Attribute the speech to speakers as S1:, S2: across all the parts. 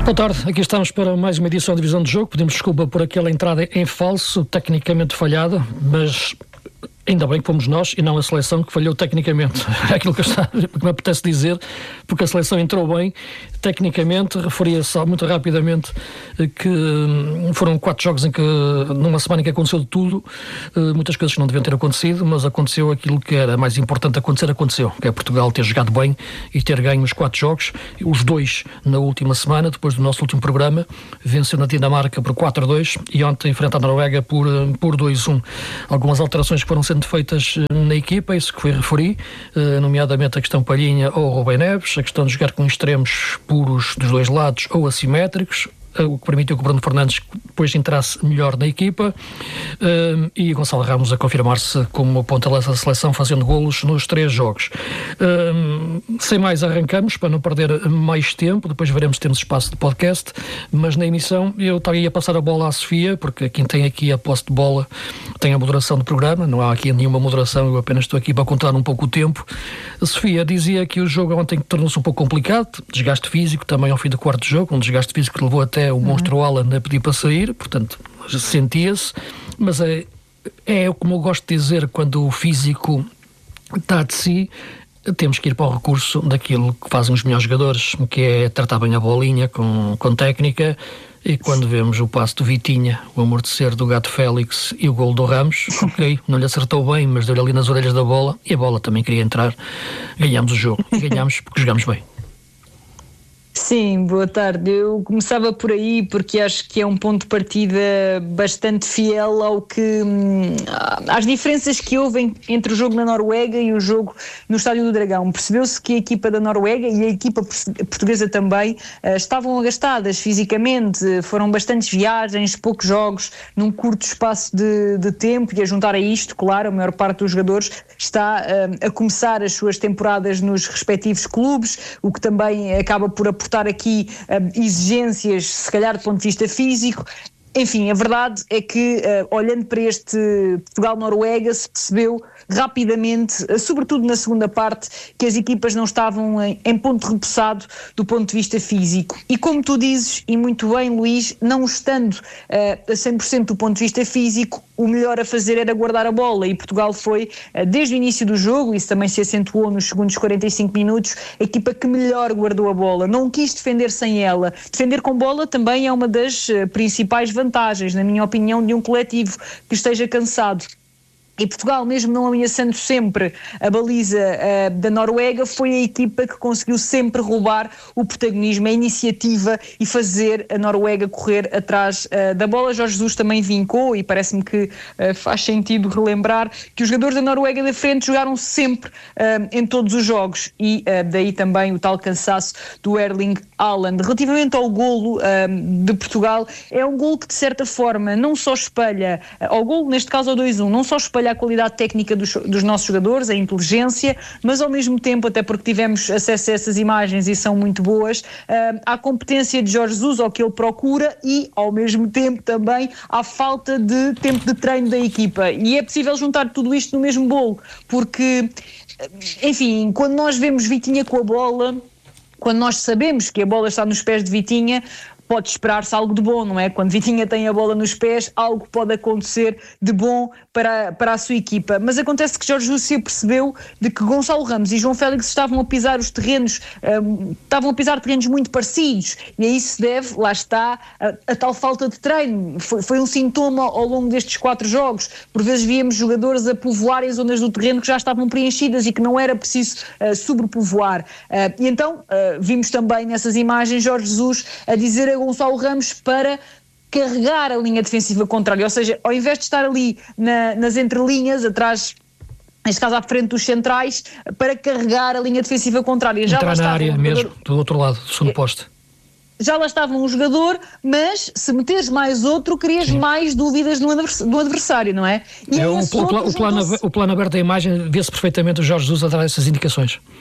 S1: Boa tarde, aqui estamos para mais uma edição de Visão de Jogo. Pedimos desculpa por aquela entrada em falso, tecnicamente falhada, mas ainda bem que fomos nós e não a seleção que falhou tecnicamente. É aquilo que me apetece dizer, porque a seleção entrou bem tecnicamente. Referia só muito rapidamente que foram 4 jogos em que, numa semana em que aconteceu de tudo, muitas coisas que não deviam ter acontecido, mas aconteceu aquilo que era mais importante aconteceu, que é Portugal ter jogado bem e ter ganho os 4 jogos, os 2 na última semana, depois do nosso último programa. Venceu na Dinamarca por 4-2 e ontem enfrenta a Noruega por 2-1. Algumas alterações que foram sendo feitas na equipa, isso que referi, nomeadamente a questão Palhinha ou Rubem Neves, a questão de jogar com extremos puros dos dois lados ou assimétricos, o que permitiu que o Bruno Fernandes depois entrasse melhor na equipa, e Gonçalo Ramos a confirmar-se como ponta-lança da seleção, fazendo golos nos 3 jogos. Sem mais, arrancamos para não perder mais tempo. Depois veremos se temos espaço de podcast, mas na emissão eu estaria a passar a bola à Sofia, porque quem tem aqui a posse de bola tem a moderação do programa. Não há aqui nenhuma moderação, eu apenas estou aqui para contar um pouco o tempo. A Sofia dizia que o jogo ontem tornou-se um pouco complicado, desgaste físico também ao fim do quarto jogo, um desgaste físico que levou até o monstro Alan a pedir para sair, portanto sentia-se, mas é como eu gosto de dizer, quando o físico está de si, temos que ir para o recurso daquilo que fazem os melhores jogadores, que é tratar bem a bolinha com técnica. E quando vemos o passo do Vitinha, o amortecer do Gato Félix e o gol do Ramos, ok, não lhe acertou bem, mas deu-lhe ali nas orelhas da bola, e a bola também queria entrar. Ganhámos o jogo, e ganhámos porque jogámos bem.
S2: Sim, boa tarde. Eu começava por aí porque acho que é um ponto de partida bastante fiel às diferenças que houve entre o jogo na Noruega e o jogo no Estádio do Dragão. Percebeu-se que a equipa da Noruega e a equipa portuguesa também estavam agastadas fisicamente, foram bastantes viagens, poucos jogos num curto espaço de tempo, e a juntar a isto, claro, a maior parte dos jogadores está a começar as suas temporadas nos respectivos clubes, o que também acaba por aportar aqui exigências, se calhar do ponto de vista físico. Enfim, a verdade é que, olhando para este Portugal-Noruega, se percebeu rapidamente, sobretudo na segunda parte, que as equipas não estavam em ponto repousado do ponto de vista físico. E como tu dizes, e muito bem, Luís, não estando a 100% do ponto de vista físico, o melhor a fazer era guardar a bola, e Portugal foi, desde o início do jogo, isso também se acentuou nos segundos 45 minutos, a equipa que melhor guardou a bola, não quis defender sem ela. Defender com bola também é uma das principais vantagens, na minha opinião, de um coletivo que esteja cansado. E Portugal, mesmo não ameaçando sempre a baliza da Noruega, foi a equipa que conseguiu sempre roubar o protagonismo, a iniciativa, e fazer a Noruega correr atrás da bola. Jorge Jesus também vincou, e parece-me que faz sentido relembrar que os jogadores da Noruega da frente jogaram sempre em todos os jogos, e daí também o tal cansaço do Erling Haaland. Relativamente ao golo de Portugal, é um golo que de certa forma não só espelha, ao golo neste caso ao 2-1, não só espelha a qualidade técnica dos nossos jogadores, a inteligência, mas ao mesmo tempo, até porque tivemos acesso a essas imagens e são muito boas, à competência de Jorge Jesus, ao que ele procura, e ao mesmo tempo também à falta de tempo de treino da equipa. E é possível juntar tudo isto no mesmo bolo, porque, enfim, quando nós vemos Vitinha com a bola, quando nós sabemos que a bola está nos pés de Vitinha, pode esperar-se algo de bom, não é? Quando Vitinha tem a bola nos pés, algo pode acontecer de bom para a sua equipa. Mas acontece que Jorge Jesus se apercebeu de que Gonçalo Ramos e João Félix estavam a pisar os terrenos, estavam a pisar terrenos muito parecidos, e a isso se deve, lá está, a tal falta de treino. Foi um sintoma ao longo destes 4 jogos. Por vezes víamos jogadores a povoarem zonas do terreno que já estavam preenchidas e que não era preciso sobrepovoar. E então vimos também nessas imagens Jorge Jesus a dizer a Gonçalo Ramos para carregar a linha defensiva contrária, ou seja, ao invés de estar ali nas entrelinhas, atrás, neste caso à frente dos centrais, para carregar a linha defensiva contrária. Já
S1: entrar na área mesmo, do outro lado, do segundo poste.
S2: Já lá estava um jogador, mas se meteres mais outro, crias mais dúvidas no adversário, não é? E
S1: o plano aberto da imagem vê-se perfeitamente o Jorge Jesus a dar essas indicações.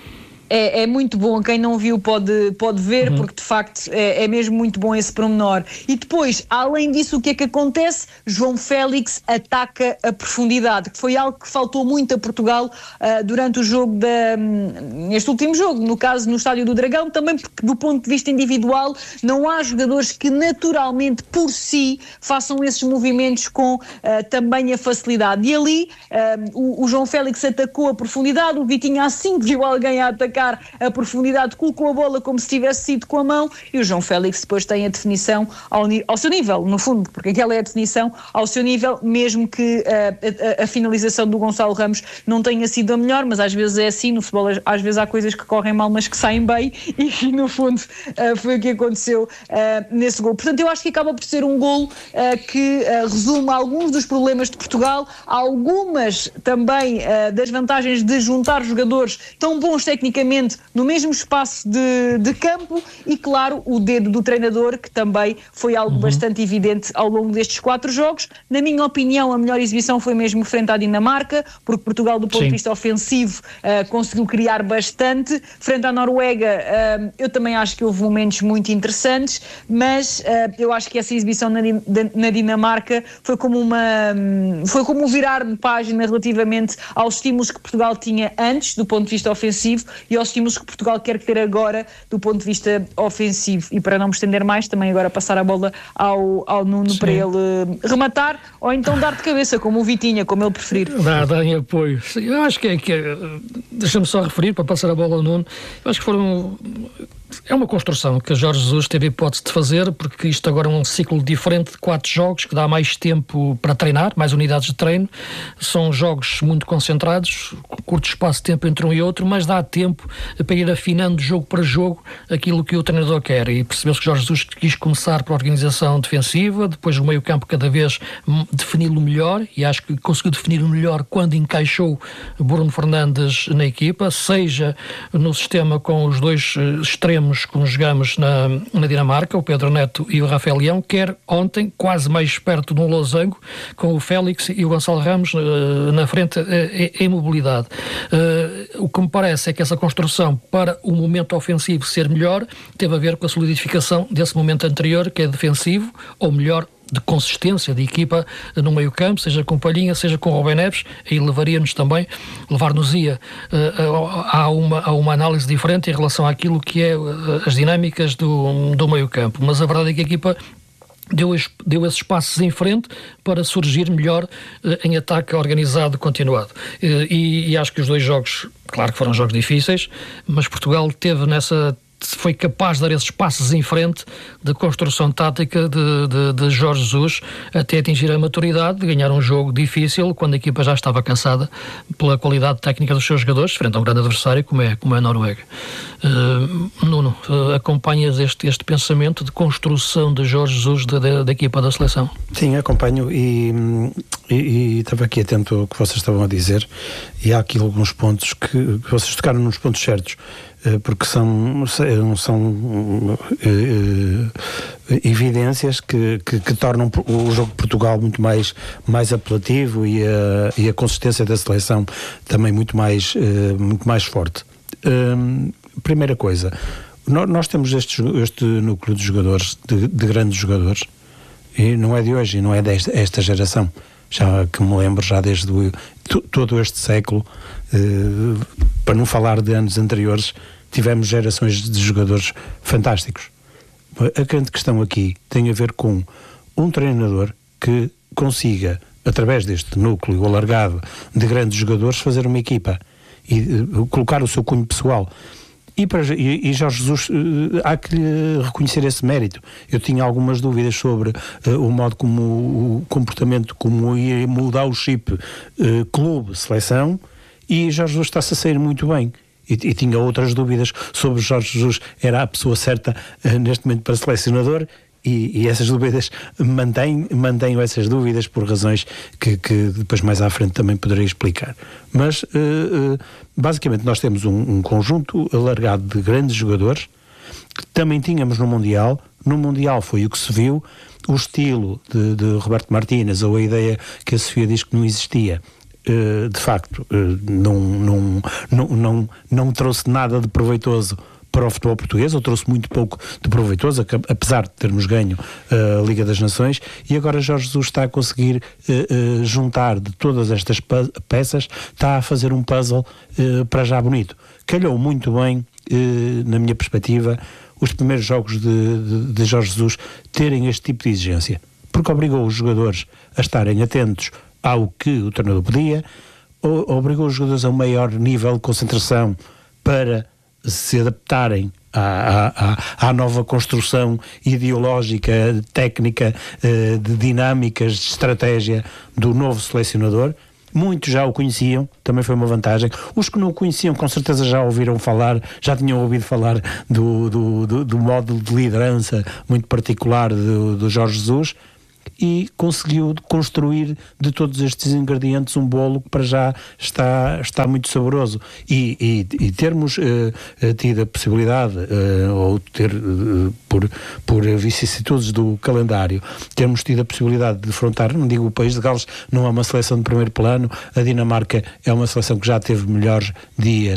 S2: é muito bom. Quem não viu pode ver, porque de facto é mesmo muito bom esse pormenor. E depois, além disso, o que é que acontece? João Félix ataca a profundidade, que foi algo que faltou muito a Portugal durante o jogo neste último jogo, no caso no Estádio do Dragão, também porque do ponto de vista individual não há jogadores que naturalmente por si façam esses movimentos com também a facilidade. E ali o João Félix atacou a profundidade, o Vitinha, assim que viu alguém a atacar a profundidade, colocou a bola como se tivesse sido com a mão, e o João Félix depois tem a definição ao seu nível, no fundo, porque aquela é a definição ao seu nível, mesmo que a finalização do Gonçalo Ramos não tenha sido a melhor, mas às vezes é assim, no futebol às vezes há coisas que correm mal, mas que saem bem, e no fundo foi o que aconteceu nesse gol. Portanto, eu acho que acaba por ser um gol que resume alguns dos problemas de Portugal, algumas também das vantagens de juntar jogadores tão bons tecnicamente no mesmo espaço de campo, e claro, o dedo do treinador, que também foi algo bastante evidente ao longo destes 4 jogos. Na minha opinião, a melhor exibição foi mesmo frente à Dinamarca, porque Portugal, do ponto de vista ofensivo, conseguiu criar bastante. Frente à Noruega, eu também acho que houve momentos muito interessantes, mas eu acho que essa exibição na Dinamarca foi como virar de página relativamente aos estímulos que Portugal tinha antes, do ponto de vista ofensivo, e aos estímulos que Portugal quer ter agora do ponto de vista ofensivo. E para não me estender mais, também agora passar a bola ao Nuno para ele rematar, ou então dar de cabeça, como o Vitinha, como ele preferir.
S1: Dá em apoio. Eu acho que deixa-me só referir, para passar a bola ao Nuno, eu acho que é uma construção que Jorge Jesus teve a hipótese de fazer, porque isto agora é um ciclo diferente de 4 jogos, que dá mais tempo para treinar, mais unidades de treino. São jogos muito concentrados, curto espaço de tempo entre um e outro, mas dá tempo para ir afinando jogo para jogo aquilo que o treinador quer. E percebeu-se que Jorge Jesus quis começar pela organização defensiva, depois o meio campo cada vez defini-lo melhor, e acho que conseguiu definir o melhor quando encaixou Bruno Fernandes na equipa, seja no sistema com os 2 extremos que conjugamos na Dinamarca, o Pedro Neto e o Rafael Leão, quer ontem, quase mais perto de um losango, com o Félix e o Gonçalo Ramos na frente em mobilidade. O que me parece é que essa construção para o momento ofensivo ser melhor teve a ver com a solidificação desse momento anterior, que é defensivo, ou melhor, de consistência de equipa no meio campo, seja com Palhinha, seja com Rubem Neves, aí levar-nos-ia a uma análise diferente em relação àquilo que é as dinâmicas do meio campo. Mas a verdade é que a equipa deu esses passos em frente para surgir melhor em ataque organizado continuado. E acho que os 2 jogos, claro que foram jogos difíceis, mas Portugal foi capaz de dar esses passos em frente de construção tática de Jorge Jesus até atingir a maturidade de ganhar um jogo difícil quando a equipa já estava cansada pela qualidade técnica dos seus jogadores frente a um grande adversário como é a Noruega. Nuno, acompanhas este pensamento de construção de Jorge Jesus da equipa da seleção?
S3: Sim, acompanho e estava aqui atento ao que vocês estavam a dizer, e há aqui alguns pontos que vocês tocaram nos pontos certos, porque são evidências que tornam o jogo de Portugal muito mais apelativo, e a consistência da seleção também muito mais forte. Primeira coisa, nós temos este núcleo de jogadores, de grandes jogadores, e não é de hoje, não é desta geração, já que me lembro, já desde todo este século, para não falar de anos anteriores, tivemos gerações de jogadores fantásticos. A grande questão aqui tem a ver com um treinador que consiga, através deste núcleo alargado de grandes jogadores, fazer uma equipa e colocar o seu cunho pessoal. E Jorge Jesus, há que lhe reconhecer esse mérito. Eu tinha algumas dúvidas sobre o modo como o comportamento, como ia mudar o chip clube-seleção, e Jorge Jesus está-se a sair muito bem. E tinha outras dúvidas sobre Jorge Jesus, era a pessoa certa neste momento para selecionador, e essas dúvidas, mantenho essas dúvidas por razões que depois mais à frente também poderei explicar. Mas basicamente nós temos um conjunto alargado de grandes jogadores, que também tínhamos no Mundial. No Mundial foi o que se viu, o estilo de Roberto Martínez, ou a ideia que a Sofia diz que não existia, de facto, não trouxe nada de proveitoso para o futebol português, ou trouxe muito pouco de proveitoso, apesar de termos ganho a Liga das Nações, e agora Jorge Jesus está a conseguir juntar de todas estas peças, está a fazer um puzzle para já bonito. Calhou muito bem, na minha perspectiva, os primeiros jogos de Jorge Jesus terem este tipo de exigência, porque obrigou os jogadores a estarem atentos ao que o treinador pedia, obrigou os jogadores a um maior nível de concentração para se adaptarem à nova construção ideológica, técnica, de dinâmicas, de estratégia do novo selecionador. Muitos já o conheciam, também foi uma vantagem. Os que não o conheciam, com certeza já ouviram falar, já tinham ouvido falar do módulo de liderança muito particular do Jorge Jesus, e conseguiu construir de todos estes ingredientes um bolo que para já está muito saboroso, e termos tido a possibilidade, ou ter, por vicissitudes do calendário, termos tido a possibilidade de defrontar, não digo o país de Gales, não é uma seleção de primeiro plano, a Dinamarca é uma seleção que já teve melhores dias